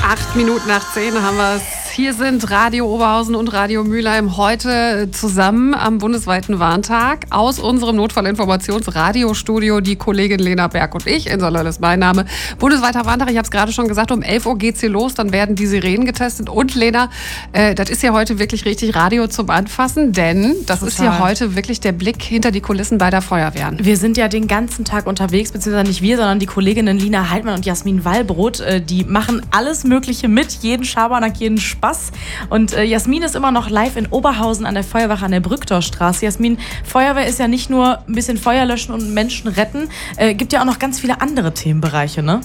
8:08 haben wir es. Hier sind Radio Oberhausen und Radio Mülheim heute zusammen am bundesweiten Warntag aus unserem Notfallinformationsradiostudio. Die Kollegin Lena Berg und ich, Insa Löll ist mein Name. Bundesweiter Warntag, ich habe es gerade schon gesagt, um 11 Uhr geht's hier los, dann werden die Sirenen getestet. Und Lena, das ist ja heute wirklich richtig Radio zum Anfassen, denn das ist ja heute wirklich der Blick hinter die Kulissen bei der Feuerwehr. Wir sind ja den ganzen Tag unterwegs, beziehungsweise nicht wir, sondern die Kolleginnen Lina Heidmann und Jasmin Wallbrot. Die machen alles Mögliche mit, jeden Schabernack, jeden Spaß. Und Jasmin ist immer noch live in Oberhausen an der Feuerwache an der Brückdorfstraße. Jasmin, Feuerwehr ist ja nicht nur ein bisschen Feuer löschen und Menschen retten, gibt ja auch noch ganz viele andere Themenbereiche, ne?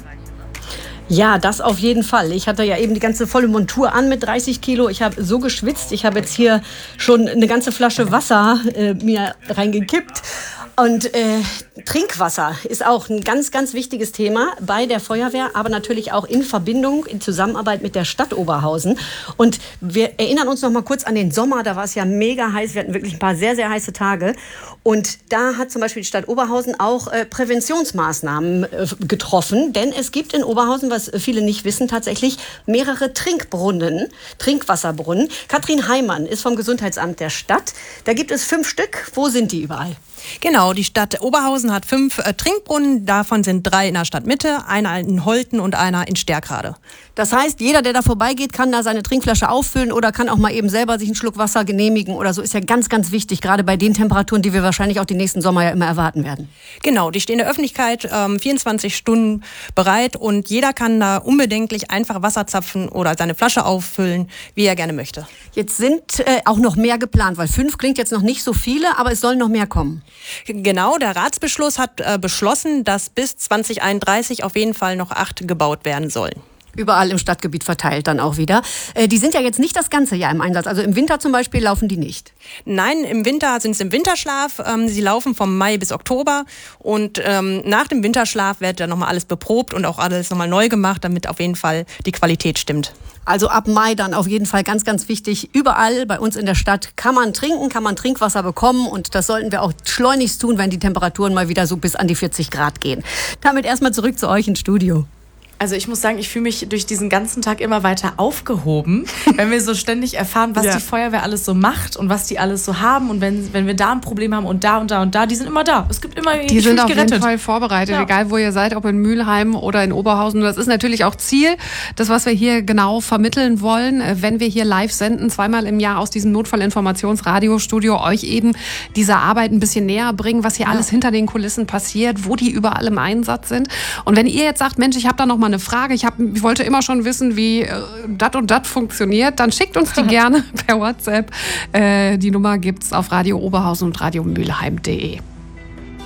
Ja, das auf jeden Fall. Ich hatte ja eben die ganze volle Montur an mit 30 Kilo. Ich habe so geschwitzt. Ich habe jetzt hier schon eine ganze Flasche Wasser mir reingekippt. Und Trinkwasser ist auch ein ganz, ganz wichtiges Thema bei der Feuerwehr, aber natürlich auch in Verbindung, in Zusammenarbeit mit der Stadt Oberhausen. Und wir erinnern uns noch mal kurz an den Sommer, da war es ja mega heiß. Wir hatten wirklich ein paar sehr, sehr heiße Tage. Und da hat zum Beispiel die Stadt Oberhausen auch Präventionsmaßnahmen getroffen. Denn es gibt in Oberhausen, was viele nicht wissen, tatsächlich mehrere Trinkwasserbrunnen. Katrin Heimann ist vom Gesundheitsamt der Stadt. Da gibt es 5 Stück. Wo sind die überall? Genau, die Stadt Oberhausen hat 5 Trinkbrunnen. Davon sind 3 in der Stadtmitte, einer in Holten und einer in Stärkrade. Das heißt, jeder, der da vorbeigeht, kann da seine Trinkflasche auffüllen oder kann auch mal eben selber sich einen Schluck Wasser genehmigen oder so. Ist ja ganz, ganz wichtig, gerade bei den Temperaturen, die wir wahrscheinlich auch die nächsten Sommer ja immer erwarten werden. Genau, die stehen in der Öffentlichkeit 24 Stunden bereit und jeder kann da unbedenklich einfach Wasser zapfen oder seine Flasche auffüllen, wie er gerne möchte. Jetzt sind auch noch mehr geplant, weil 5 klingt jetzt noch nicht so viele, aber es sollen noch mehr kommen. Genau, der Ratsbeschluss hat beschlossen, dass bis 2031 auf jeden Fall noch 8 gebaut werden sollen. Überall im Stadtgebiet verteilt dann auch wieder. Die sind ja jetzt nicht das ganze Jahr im Einsatz. Also im Winter zum Beispiel laufen die nicht. Nein, im Winter sind sie im Winterschlaf. Sie laufen vom Mai bis Oktober. Und nach dem Winterschlaf wird dann nochmal alles beprobt und auch alles nochmal neu gemacht, damit auf jeden Fall die Qualität stimmt. Also ab Mai dann auf jeden Fall ganz, ganz wichtig. Überall bei uns in der Stadt kann man trinken, kann man Trinkwasser bekommen. Und das sollten wir auch schleunigst tun, wenn die Temperaturen mal wieder so bis an die 40 Grad gehen. Damit erstmal zurück zu euch ins Studio. Also ich muss sagen, ich fühle mich durch diesen ganzen Tag immer weiter aufgehoben, wenn wir so ständig erfahren, was die Feuerwehr alles so macht und was die alles so haben. Und wenn wir da ein Problem haben und da und da und da, die sind immer da. Es gibt immer die sind auf jeden Fall vorbereitet, egal wo ihr seid, ob in Mülheim oder in Oberhausen. Das ist natürlich auch Ziel, das, was wir hier genau vermitteln wollen, wenn wir hier live senden, 2-mal im Jahr aus diesem Notfallinformationsradiostudio, euch eben diese Arbeit ein bisschen näher bringen, was hier alles hinter den Kulissen passiert, wo die überall im Einsatz sind. Und wenn ihr jetzt sagt, Mensch, ich habe da noch mal eine Frage, ich wollte immer schon wissen, wie das und das funktioniert, dann schickt uns die gerne per WhatsApp. Die Nummer gibt's auf Radio Oberhausen und radiomülheim.de.